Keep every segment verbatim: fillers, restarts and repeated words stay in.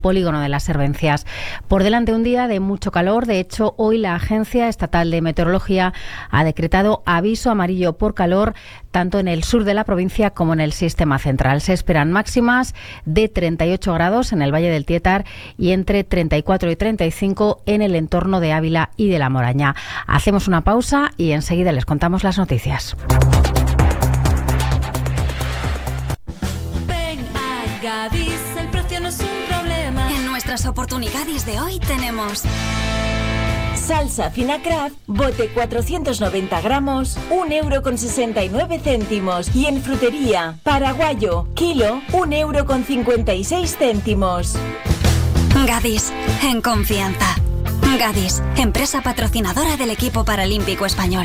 polígono de las Servencias. Por delante un día de mucho calor. De hecho, hoy la Agencia Estatal de Meteorología ha decretado aviso amarillo por calor tanto en el sur de la provincia como en el sistema central. Se esperan máximas de treinta y ocho grados en el Valle del Tietar y entre treinta y cuatro y treinta y cinco en el entorno de Ávila y de La Moraña. Hacemos una pausa y enseguida les contamos las noticias. Ven a Gadis, el precio no es un problema. En nuestras oportunidades de hoy tenemos salsa fina Kraft, bote cuatrocientos noventa gramos, un euro con sesenta y nueve céntimos. Y en frutería, paraguayo, kilo, un euro con cincuenta y seis céntimos. Gadis, en confianza. Gadis, empresa patrocinadora del equipo paralímpico español.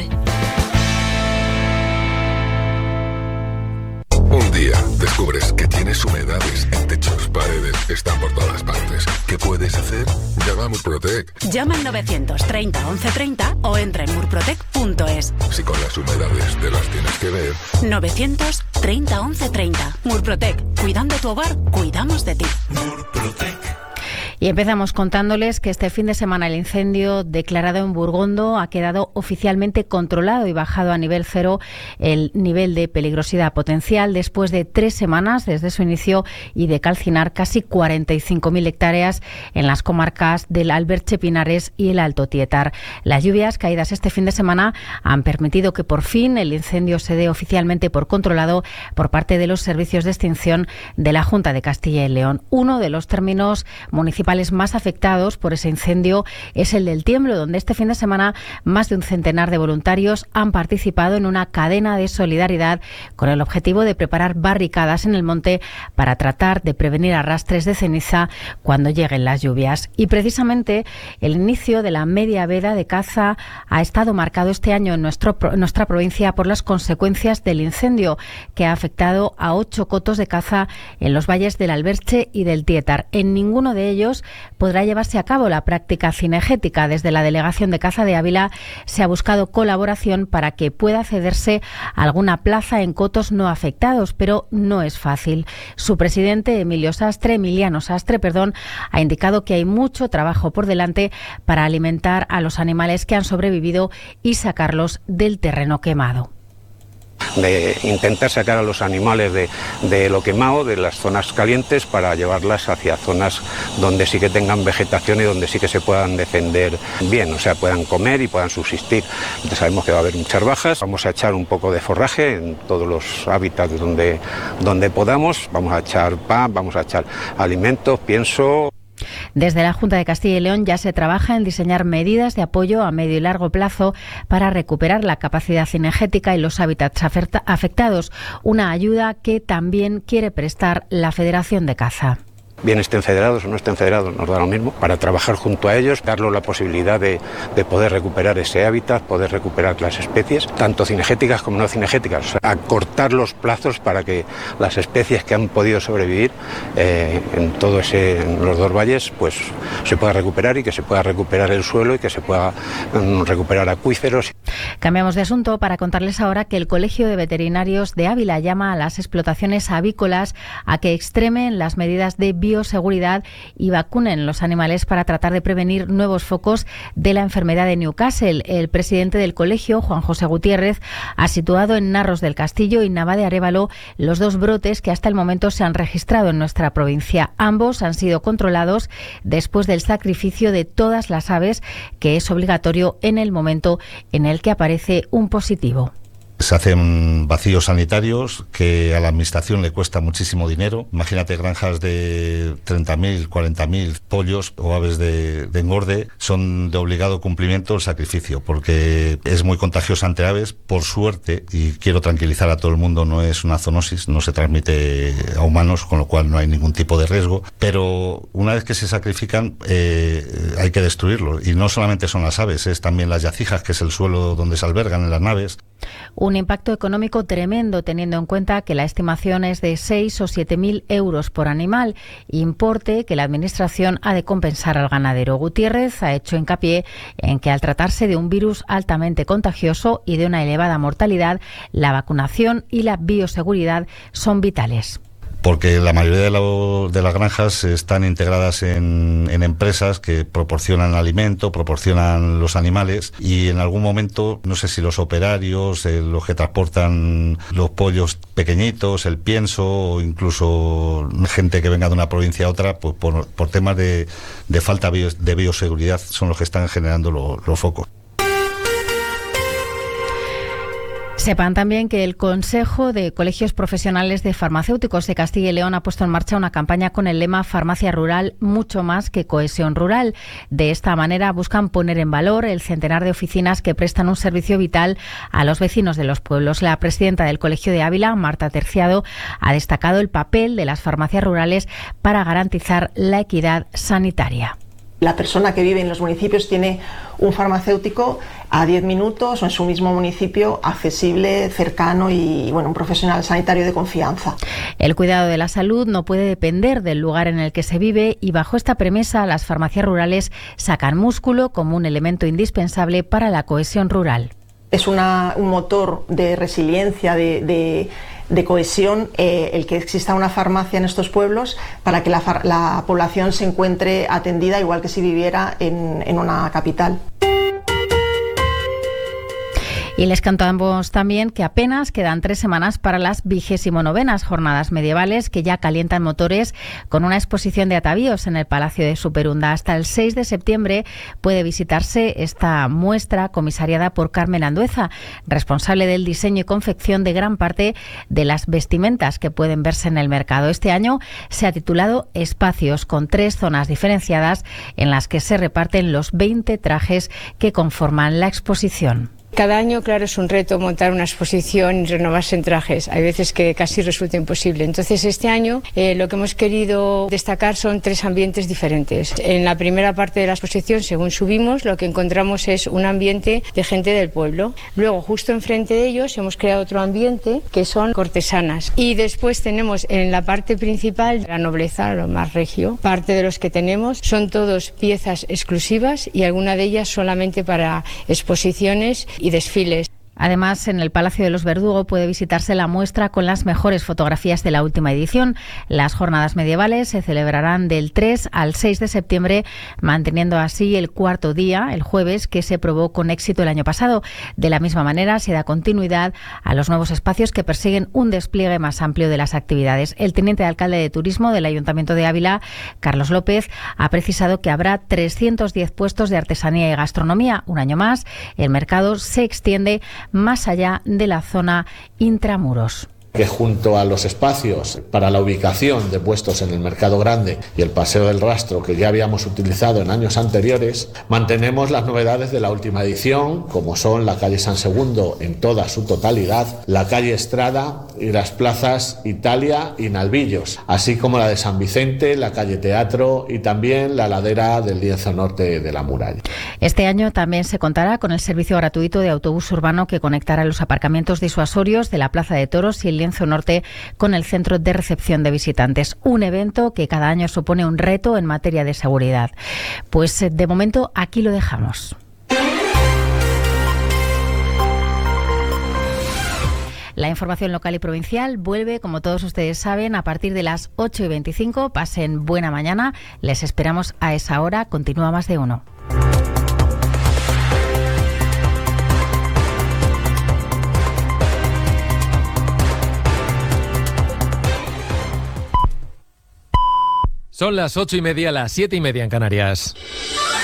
Un día descubres que tienes humedades en techos, paredes, están por todas partes. ¿Qué puedes hacer? Llama a Murprotec. Llama al novecientos treinta once treinta o entra en murprotec punto es. Si con las humedades te las tienes que ver. novecientos treinta once treinta. Murprotec. Cuidando tu hogar, cuidamos de ti. Murprotec. Y empezamos contándoles que este fin de semana el incendio declarado en Burgondo ha quedado oficialmente controlado y bajado a nivel cero el nivel de peligrosidad potencial después de tres semanas desde su inicio y de calcinar casi cuarenta y cinco mil hectáreas en las comarcas del Alberche, Pinares y el Alto Tietar. Las lluvias caídas este fin de semana han permitido que por fin el incendio se dé oficialmente por controlado por parte de los servicios de extinción de la Junta de Castilla y León. Uno de los términos municipales más afectados por ese incendio es el del Tiemblo, donde este fin de semana más de un centenar de voluntarios han participado en una cadena de solidaridad con el objetivo de preparar barricadas en el monte para tratar de prevenir arrastres de ceniza cuando lleguen las lluvias. Y precisamente el inicio de la media veda de caza ha estado marcado este año en nuestro, nuestra provincia por las consecuencias del incendio que ha afectado a ocho cotos de caza en los valles del Alberche y del Tietar. En ninguno de ellos podrá llevarse a cabo la práctica cinegética. Desde la Delegación de Caza de Ávila se ha buscado colaboración para que pueda cederse alguna plaza en cotos no afectados, pero no es fácil. Su presidente, Emilio Sastre, Emiliano Sastre, perdón, ha indicado que hay mucho trabajo por delante para alimentar a los animales que han sobrevivido y sacarlos del terreno quemado. De intentar sacar a los animales de, de lo quemado, de las zonas calientes, para llevarlas hacia zonas donde sí que tengan vegetación y donde sí que se puedan defender bien, o sea, puedan comer y puedan subsistir. Entonces sabemos que va a haber muchas bajas, vamos a echar un poco de forraje en todos los hábitats donde, donde podamos, vamos a echar pan, vamos a echar alimentos, pienso. Desde la Junta de Castilla y León ya se trabaja en diseñar medidas de apoyo a medio y largo plazo para recuperar la capacidad cinegética y los hábitats afectados, una ayuda que también quiere prestar la Federación de Caza. Bien estén federados o no estén federados, nos da lo mismo, para trabajar junto a ellos, darles la posibilidad de, de poder recuperar ese hábitat, poder recuperar las especies, tanto cinegéticas como no cinegéticas, o sea, acortar los plazos para que las especies que han podido sobrevivir eh, en todo ese, en los dos valles, pues se pueda recuperar y que se pueda recuperar el suelo y que se pueda um, recuperar acuíferos. Cambiamos de asunto para contarles ahora que el Colegio de Veterinarios de Ávila llama a las explotaciones avícolas a que extremen las medidas de bioseguridad y vacunen los animales para tratar de prevenir nuevos focos de la enfermedad de Newcastle. El presidente del colegio, Juan José Gutiérrez, ha situado en Narros del Castillo y Nava de Arévalo los dos brotes que hasta el momento se han registrado en nuestra provincia. Ambos han sido controlados después del sacrificio de todas las aves, que es obligatorio en el momento en el que aparece un positivo. Se hacen vacíos sanitarios que a la administración le cuesta muchísimo dinero. Imagínate granjas de treinta mil, cuarenta mil pollos o aves de, de engorde. Son de obligado cumplimiento el sacrificio porque es muy contagiosa entre aves. Por suerte, y quiero tranquilizar a todo el mundo, no es una zoonosis, no se transmite a humanos, con lo cual no hay ningún tipo de riesgo. Pero una vez que se sacrifican eh, hay que destruirlo. Y no solamente son las aves, es también las yacijas, que es el suelo donde se albergan en las naves. Un impacto económico tremendo, teniendo en cuenta que la estimación es de seis o siete mil euros por animal, importe que la Administración ha de compensar al ganadero. Gutiérrez ha hecho hincapié en que al tratarse de un virus altamente contagioso y de una elevada mortalidad, la vacunación y la bioseguridad son vitales. porque la mayoría de, lo, de las granjas están integradas en, en empresas que proporcionan alimento, proporcionan los animales, y en algún momento, no sé si los operarios, eh, los que transportan los pollos pequeñitos, el pienso, o incluso gente que venga de una provincia a otra, pues por, por temas de, de falta bio, de bioseguridad, son los que están generando lo, los focos. Sepan también que el Consejo de Colegios Profesionales de Farmacéuticos de Castilla y León ha puesto en marcha una campaña con el lema Farmacia Rural, mucho más que cohesión rural. De esta manera buscan poner en valor el centenar de oficinas que prestan un servicio vital a los vecinos de los pueblos. La presidenta del Colegio de Ávila, Marta Terciado, ha destacado el papel de las farmacias rurales para garantizar la equidad sanitaria. La persona que vive en los municipios tiene un farmacéutico a diez minutos o en su mismo municipio, accesible, cercano y bueno, un profesional sanitario de confianza. El cuidado de la salud no puede depender del lugar en el que se vive, y bajo esta premisa las farmacias rurales sacan músculo como un elemento indispensable para la cohesión rural. Es una, un motor de resiliencia, de, de, de cohesión, eh, el que exista una farmacia en estos pueblos para que la, la población se encuentre atendida igual que si viviera en, en una capital. Y les contamos también que apenas quedan tres semanas para las vigésimo novenas jornadas medievales, que ya calientan motores con una exposición de atavíos en el Palacio de Superunda. Hasta el seis de septiembre puede visitarse esta muestra comisariada por Carmen Andueza, responsable del diseño y confección de gran parte de las vestimentas que pueden verse en el mercado. Este año se ha titulado Espacios, con tres zonas diferenciadas en las que se reparten los veinte trajes que conforman la exposición. Cada año, claro, es un reto montar una exposición y renovarse en trajes. Hay veces que casi resulta imposible. Entonces, este año eh, lo que hemos querido destacar son tres ambientes diferentes. En la primera parte de la exposición, según subimos, lo que encontramos es un ambiente de gente del pueblo. Luego, justo enfrente de ellos, hemos creado otro ambiente que son cortesanas. Y después tenemos en la parte principal la nobleza, lo más regio. Parte de los que tenemos son todos piezas exclusivas y alguna de ellas solamente para exposiciones y desfiles. Además, en el Palacio de los Verdugo puede visitarse la muestra con las mejores fotografías de la última edición. Las jornadas medievales se celebrarán del tres al seis de septiembre, manteniendo así el cuarto día, el jueves, que se probó con éxito el año pasado. De la misma manera, se da continuidad a los nuevos espacios que persiguen un despliegue más amplio de las actividades. El teniente de alcalde de Turismo del Ayuntamiento de Ávila, Carlos López, ha precisado que habrá trescientos diez puestos de artesanía y gastronomía. Un año más, el mercado se extiende más allá de la zona intramuros. Que junto a los espacios para la ubicación de puestos en el Mercado Grande y el Paseo del Rastro, que ya habíamos utilizado en años anteriores, mantenemos las novedades de la última edición, como son la calle San Segundo en toda su totalidad, la calle Estrada y las plazas Italia y Nalvillos, así como la de San Vicente, la calle Teatro y también la ladera del lienzo norte de la muralla. Este año también se contará con el servicio gratuito de autobús urbano que conectará los aparcamientos disuasorios de la Plaza de Toros y el lienzo norte con el centro de recepción de visitantes. Un evento que cada año supone un reto en materia de seguridad. Pues de momento aquí lo dejamos. La información local y provincial vuelve, como todos ustedes saben, a partir de las ocho y veinticinco. Pasen buena mañana. Les esperamos a esa hora. Continúa Más de Uno. Son las ocho y media, las siete y media en Canarias.